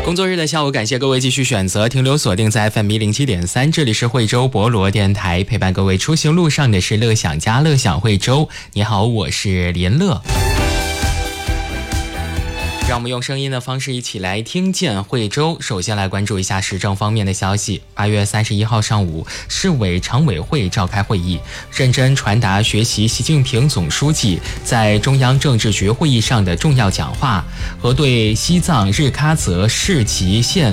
工作日的下午，感谢各位继续选择停留锁定在 FM 107.3，这里是惠州博罗电台，陪伴各位出行路上的是乐享家乐享惠州。你好，我是连乐。让我们用声音的方式一起来听见惠州。首先来关注一下时政方面的消息。8月31号上午，市委常委会召开会议，认真传达学习习近平总书记在中央政治局会议上的重要讲话和对西藏日喀则市及县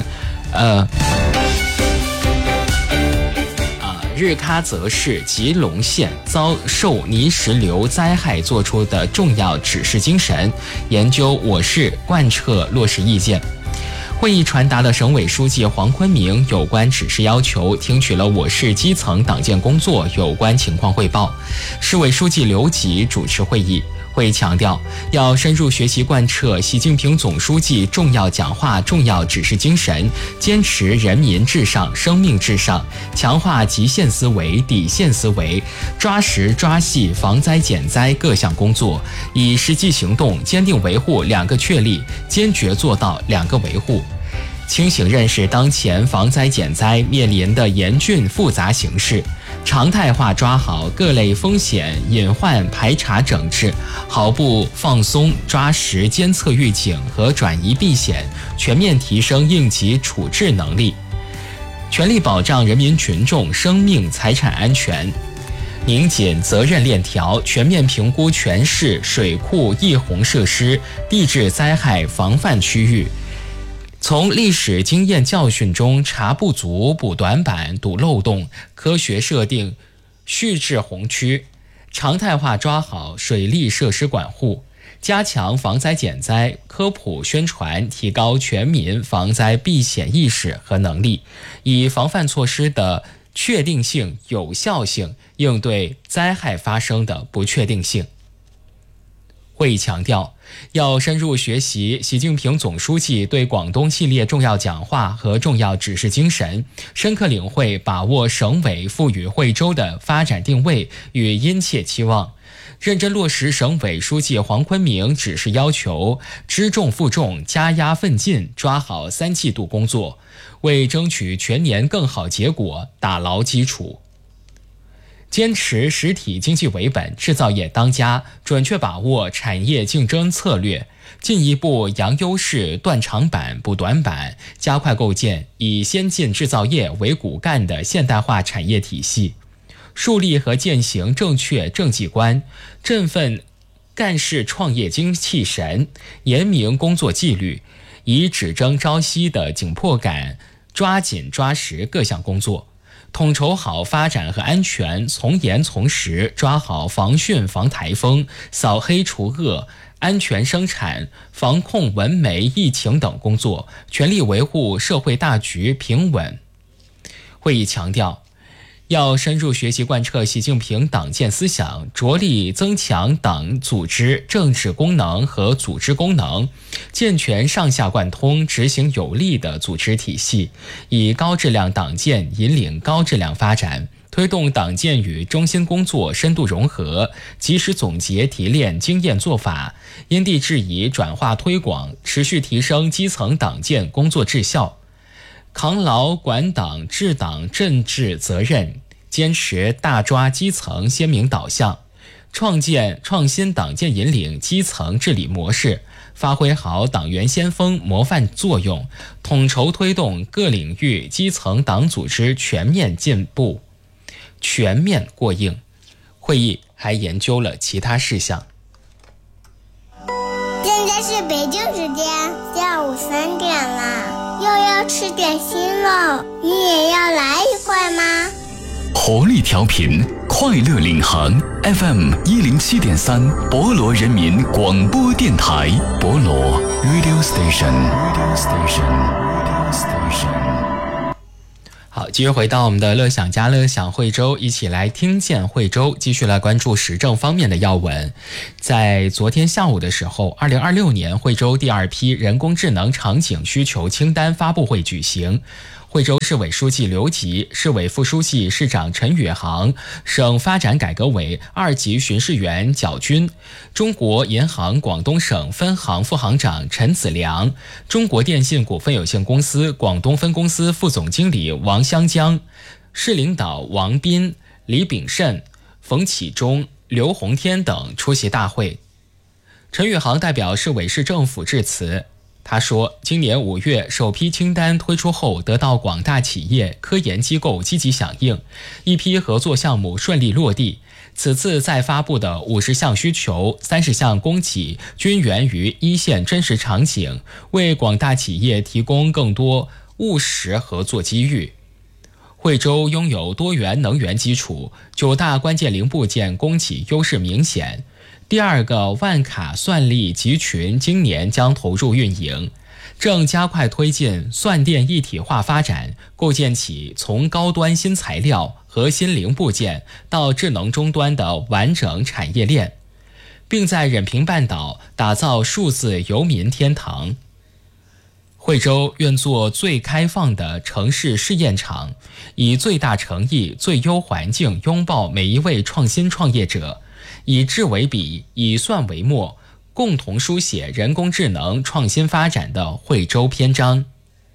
日喀则市吉隆县遭受泥石流灾害作出的重要指示精神，研究我市贯彻落实意见。会议传达了省委书记黄坤明有关指示要求，听取了我市基层党建工作有关情况汇报。市委书记刘吉主持会议。会强调，要深入学习贯彻习近平总书记重要讲话、重要指示精神，坚持人民至上、生命至上，强化极限思维、底线思维，抓实抓细防灾减灾各项工作，以实际行动坚定维护两个确立，坚决做到两个维护。清醒认识当前防灾减灾面临的严峻复杂形势，常态化抓好各类风险隐患排查整治，毫不放松抓实监测预警和转移避险，全面提升应急处置能力，全力保障人民群众生命财产安全。拧紧责任链条，全面评估全市水库溢洪设施地质灾害防范区域，从历史经验教训中查不足、补短板、堵漏洞，科学设定蓄滞洪区，常态化抓好水利设施管护，加强防灾减灾科普宣传，提高全民防灾避险意识和能力，以防范措施的确定性、有效性应对灾害发生的不确定性。会议强调，要深入学习习近平总书记对广东系列重要讲话和重要指示精神，深刻领会把握省委赋予惠州的发展定位与殷切期望，认真落实省委书记黄坤明指示要求，知重负重，加压奋进，抓好3季度工作，为争取全年更好结果打牢基础。坚持实体经济为本，制造业当家，准确把握产业竞争策略，进一步扬优势、断长板、补短板，加快构建以先进制造业为骨干的现代化产业体系，树立和践行正确政绩观，振奋干事创业精气神，严明工作纪律，以只争朝夕的紧迫感，抓紧抓实各项工作。统筹好发展和安全，从严从实抓好防汛防台风、扫黑除恶、安全生产、防控蚊媒疫情等工作，全力维护社会大局平稳。会议强调，要深入学习贯彻习近平党建思想，着力增强党组织政治功能和组织功能，健全上下贯通、执行有力的组织体系，以高质量党建引领高质量发展，推动党建与中心工作深度融合，及时总结提炼经验做法，因地制宜转化推广，持续提升基层党建工作质效，扛牢管党治党政治责任，坚持大抓基层鲜明导向，创新党建引领基层治理模式，发挥好党员先锋模范作用，统筹推动各领域基层党组织全面进步、全面过硬。会议还研究了其他事项。 现在是北京时间下午3点了，又要吃点心了，你也要来一块吗？ 活力调频，快乐领航 FM 107.3，博罗人民广播电台，博罗 Radio Station。 好，继续回到我们的乐享家乐享惠州，一起来听见惠州，继续来关注时政方面的要闻。在昨天下午的时候，2026年惠州第2批人工智能场景需求清单发布会举行。 惠州市委书记刘吉、市委副书记、市长陈宇航、省发展改革委2级巡视员角军、中国银行广东省分行副行长陈子良、中国电信股份有限公司广东分公司副总经理王香江、市领导王斌、李炳胜、冯启忠、刘洪天等出席大会。陈宇航代表市委市政府致辞。他说，今年5月首批清单推出后，得到广大企业、科研机构积极响应，一批合作项目顺利落地。此次再发布的50项需求、30项供给，均源于一线真实场景，为广大企业提供更多务实合作机遇。惠州拥有多元能源基础，9大关键零部件供给优势明显。第2个万卡算力集群今年将投入运营，正加快推进算电一体化发展，构建起从高端新材料、核心零部件到智能终端的完整产业链，并在冉平半岛打造数字游民天堂。惠州愿做最开放的城市试验场，以最大诚意、最优环境拥抱每一位创新创业者，以智为笔，以算为墨，共同书写人工智能创新发展的惠州篇章。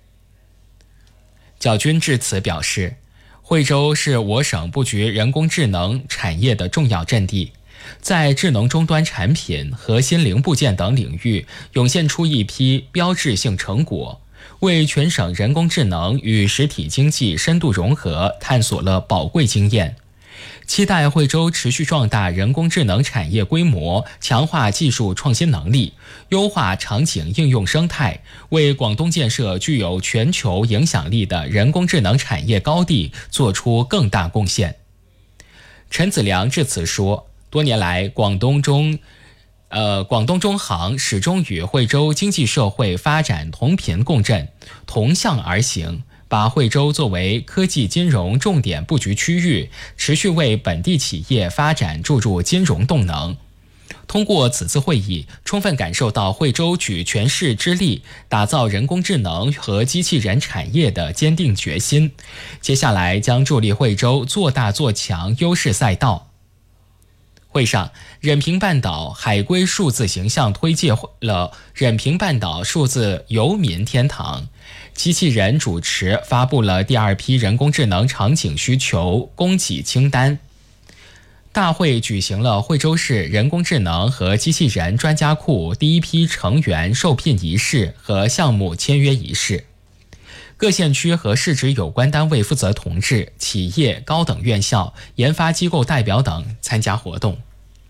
角军致辞表示，惠州是我省布局人工智能产业的重要阵地，在智能终端产品、核心零部件等领域涌现出一批标志性成果，为全省人工智能与实体经济深度融合探索了宝贵经验。期待惠州持续壮大人工智能产业规模，强化技术创新能力，优化场景应用生态，为广东建设具有全球影响力的人工智能产业高地做出更大贡献。陈子良致辞说，多年来广东中行始终与惠州经济社会发展同频共振，同向而行，把惠州作为科技金融重点布局区域，持续为本地企业发展注入金融动能。通过此次会议，充分感受到惠州举全市之力打造人工智能和机器人产业的坚定决心。接下来将助力惠州做大做强优势赛道。会上，冉平半岛海归数字形象推介了冉平半岛数字游民天堂，机器人主持发布了第2批人工智能场景需求供给清单。大会举行了惠州市人工智能和机器人专家库第1批成员受聘仪式和项目签约仪式。各县区和市直有关单位负责同志、企业、高等院校、研发机构代表等参加活动。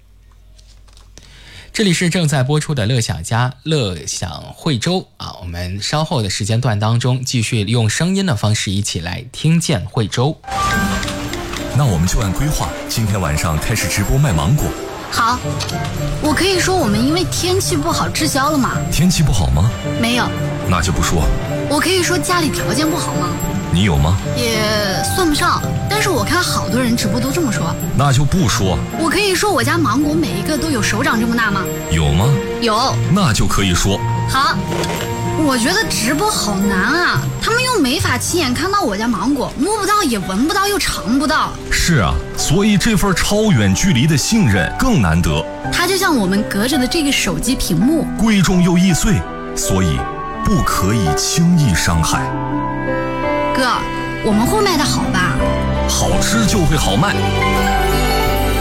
这里是正在播出的乐享家乐享惠州我们稍后的时间段当中继续用声音的方式一起来听见惠州。 那我们就按规划，今天晚上开始直播卖芒果。 好，我可以说我们因为天气不好滞销了吗？ 天气不好吗？ 没有。 那就不说。 我可以说家里条件不好吗？ 你有吗？ 也算不上，但是我看好多人直播都这么说。 那就不说。 我可以说我家芒果每一个都有手掌这么大吗？ 有吗？ 有。 那就可以说。 好，我觉得直播好难啊，他们又没法亲眼看到我家芒果，摸不到也闻不到又尝不到。 是啊，所以这份超远距离的信任更难得。 它就像我们隔着的这个手机屏幕， 贵重又易碎，所以不可以轻易伤害。 哥，我们会卖得好吧？ 好吃就会好卖。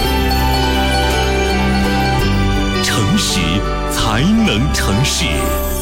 诚实才能成事。